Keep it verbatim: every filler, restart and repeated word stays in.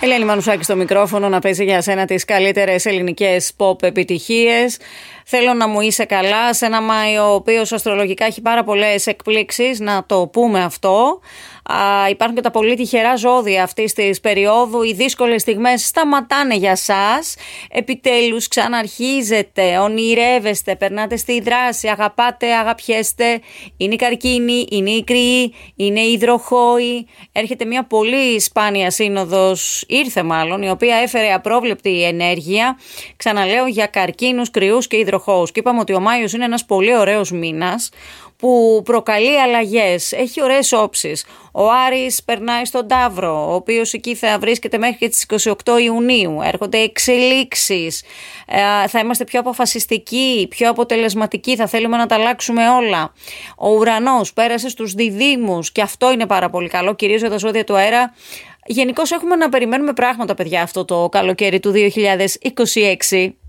Ελένη Μανουσάκη στο μικρόφωνο, να παίζει για σένα τις καλύτερες ελληνικές pop επιτυχίες. Θέλω να μου είσαι καλά σε ένα Μάιο ο οποίος αστρολογικά έχει πάρα πολλές εκπλήξεις, να το πούμε αυτό. Α, υπάρχουν και τα πολύ τυχερά ζώδια αυτής της περίοδου. Οι δύσκολες στιγμές σταματάνε για σας. Επιτέλους ξαναρχίζετε, ονειρεύεστε, περνάτε στη δράση, αγαπάτε, αγαπιέστε. Είναι οι καρκίνοι, είναι οι κρυοί, είναι οι υδροχόοι. Έρχεται μια πολύ σπάνια σύνοδος, ήρθε μάλλον, η οποία έφερε απρόβλεπτη ενέργεια. Ξαναλέω, για καρκίνους, κρυούς και υδροχόους. Και είπαμε ότι ο Μάιος είναι ένας πολύ ωραίος μήνας που προκαλεί αλλαγές, έχει ωραίες όψεις. Ο Άρης περνάει στον Ταύρο, ο οποίος εκεί θα βρίσκεται μέχρι και τις είκοσι οκτώ Ιουνίου. Έρχονται εξελίξεις, ε, θα είμαστε πιο αποφασιστικοί, πιο αποτελεσματικοί, θα θέλουμε να τα αλλάξουμε όλα. Ο Ουρανός πέρασε στους Διδύμους και αυτό είναι πάρα πολύ καλό, κυρίως για τα ζώδια του αέρα. Γενικώς έχουμε να περιμένουμε πράγματα, παιδιά, αυτό το καλοκαίρι του δύο χιλιάδες είκοσι έξι.